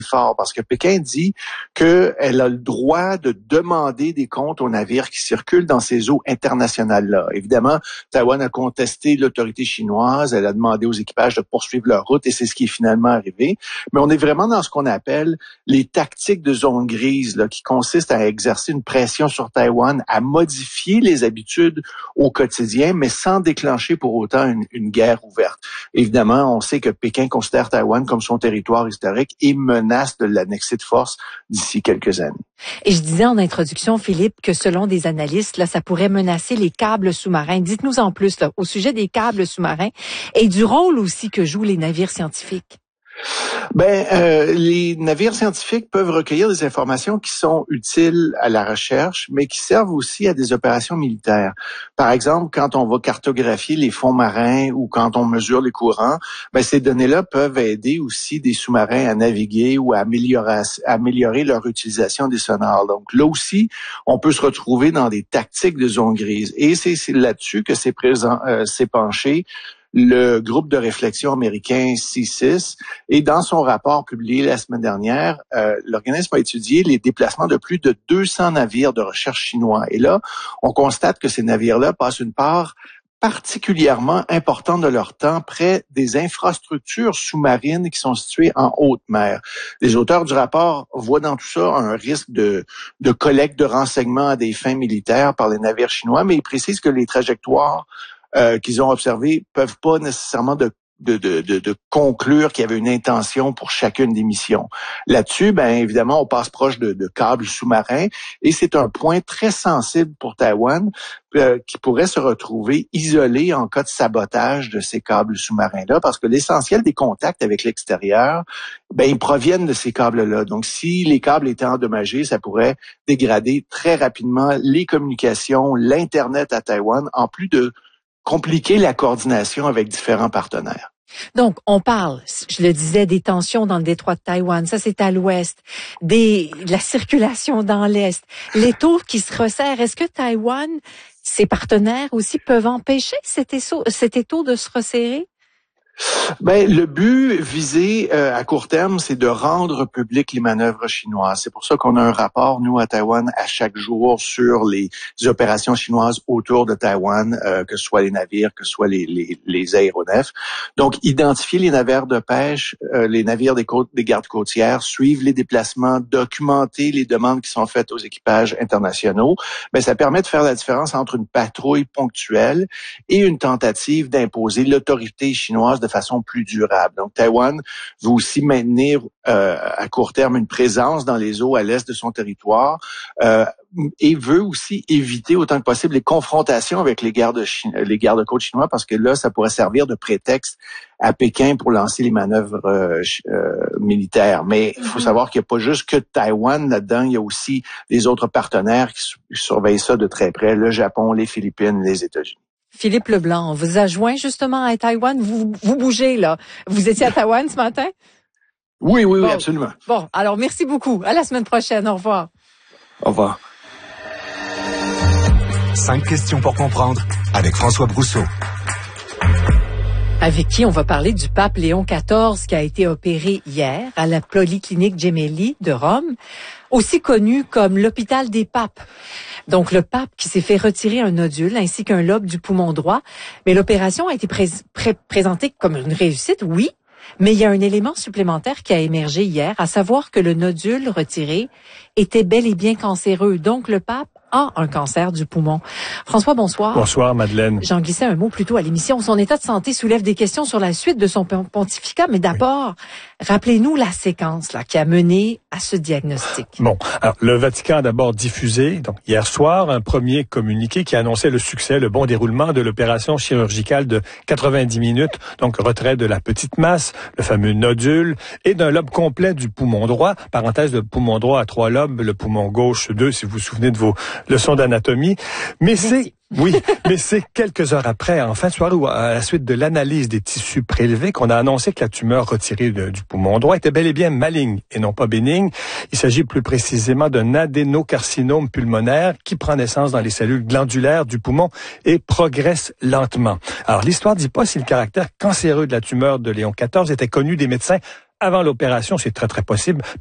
fort parce que Pékin dit qu'elle a le droit de demander des comptes aux navires qui circulent dans ces eaux internationales-là. Évidemment, Taïwan a contesté l'autorité chinoise, elle a demandé aux équipages de poursuivre leur route et c'est ce qui est finalement arrivé. Mais on est vraiment dans ce qu'on appelle les tactiques de zone grise, là, qui consistent à exercer une pression sur Taïwan, à modifier les habitudes au quotidien, mais sans déclencher pour autant une guerre ouverte. Évidemment, on sait que Pékin considère Taïwan comme son territoire historique et menace de l'annexer de force d'ici quelques années. Et je disais en introduction, Philippe, que selon des analystes, là, ça pourrait menacer les câbles sous-marins. Dites-nous en plus là, au sujet des câbles sous-marins et du rôle aussi que jouent les navires scientifiques. Les navires scientifiques peuvent recueillir des informations qui sont utiles à la recherche, mais qui servent aussi à des opérations militaires. Par exemple, quand on va cartographier les fonds marins ou quand on mesure les courants, ces données-là peuvent aider aussi des sous-marins à naviguer ou à améliorer leur utilisation des sonars. Donc là aussi, on peut se retrouver dans des tactiques de zone grise. Et c'est là-dessus que s'est penché le groupe de réflexion américain C6, et dans son rapport publié la semaine dernière, l'organisme a étudié les déplacements de plus de 200 navires de recherche chinois. Et là, on constate que ces navires-là passent une part particulièrement importante de leur temps près des infrastructures sous-marines qui sont situées en haute mer. Les auteurs du rapport voient dans tout ça un risque de collecte de renseignements à des fins militaires par les navires chinois, mais ils précisent que les trajectoires qu'ils ont observé peuvent pas nécessairement de conclure qu'il y avait une intention pour chacune des missions. Là-dessus, évidemment, on passe proche de câbles sous-marins et c'est un point très sensible pour Taïwan qui pourrait se retrouver isolé en cas de sabotage de ces câbles sous-marins-là parce que l'essentiel des contacts avec l'extérieur, ils proviennent de ces câbles-là. Donc, si les câbles étaient endommagés, ça pourrait dégrader très rapidement les communications, l'Internet à Taïwan, en plus de compliquer la coordination avec différents partenaires. Donc, on parle, je le disais, des tensions dans le détroit de Taïwan. Ça, c'est à l'ouest. De la circulation dans l'est. Les taux qui se resserrent. Est-ce que Taïwan, ses partenaires aussi, peuvent empêcher cet étau de se resserrer? Le but visé à court terme, c'est de rendre publiques les manœuvres chinoises. C'est pour ça qu'on a un rapport, nous, à Taïwan, à chaque jour sur les opérations chinoises autour de Taïwan, que ce soit les navires, que ce soit les aéronefs. Donc, identifier les navires de pêche, les navires des gardes côtières, suivre les déplacements, documenter les demandes qui sont faites aux équipages internationaux. Ça permet de faire la différence entre une patrouille ponctuelle et une tentative d'imposer l'autorité chinoise de façon plus durable. Donc, Taïwan veut aussi maintenir à court terme une présence dans les eaux à l'est de son territoire et veut aussi éviter autant que possible les confrontations avec les gardes-côtes chinois parce que là, ça pourrait servir de prétexte à Pékin pour lancer les manœuvres militaires. Mais il faut savoir qu'il n'y a pas juste que Taïwan là-dedans, il y a aussi les autres partenaires qui surveillent ça de très près, le Japon, les Philippines, les États-Unis. Philippe Leblanc, on vous a joint justement à Taïwan. Vous bougez, là. Vous étiez à Taïwan ce matin? Oui, absolument. Bon, alors merci beaucoup. À la semaine prochaine. Au revoir. Au revoir. 5 questions pour comprendre avec François Brousseau. Avec qui on va parler du pape Léon XIV qui a été opéré hier à la Polyclinique Gemelli de Rome, aussi connu comme l'hôpital des papes. Donc, le pape qui s'est fait retirer un nodule ainsi qu'un lobe du poumon droit. Mais l'opération a été présentée comme une réussite, oui, mais il y a un élément supplémentaire qui a émergé hier, à savoir que le nodule retiré était bel et bien cancéreux. Donc, le pape a un cancer du poumon. François, bonsoir. Bonsoir, Madeleine. J'en glissais un mot plus tôt à l'émission. Son état de santé soulève des questions sur la suite de son pontificat, mais d'abord, rappelez-nous la séquence là qui a mené à ce diagnostic. Bon, alors le Vatican a d'abord diffusé, donc hier soir, un premier communiqué qui annonçait le succès, le bon déroulement de l'opération chirurgicale de 90 minutes, donc retrait de la petite masse, le fameux nodule, et d'un lobe complet du poumon droit. Parenthèse, le poumon droit a 3 lobes, le poumon gauche 2, si vous vous souvenez de vos leçons d'anatomie. Mais c'est quelques heures après, en fin de soirée, ou à la suite de l'analyse des tissus prélevés, qu'on a annoncé que la tumeur retirée du poumon droit était bel et bien maligne et non pas bénigne. Il s'agit plus précisément d'un adénocarcinome pulmonaire qui prend naissance dans les cellules glandulaires du poumon et progresse lentement. Alors, l'histoire ne dit pas si le caractère cancéreux de la tumeur de Léon XIV était connu des médecins avant l'opération, c'est très, très possible.